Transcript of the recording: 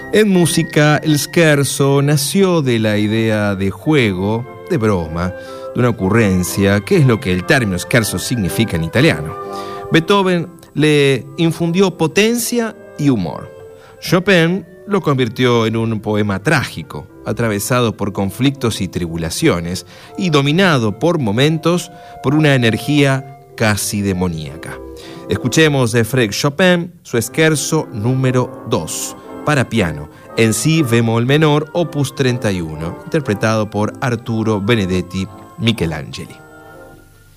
En música, el scherzo nació de la idea de juego, de broma, de una ocurrencia, que es lo que el término scherzo significa en italiano. Beethoven le infundió potencia y humor. Chopin lo convirtió en un poema trágico, atravesado por conflictos y tribulaciones, y dominado por momentos por una energía casi demoníaca. Escuchemos de Frédéric Chopin su scherzo número 2, para piano, en si bemol menor, opus 31, interpretado por Arturo Benedetti Michelangeli.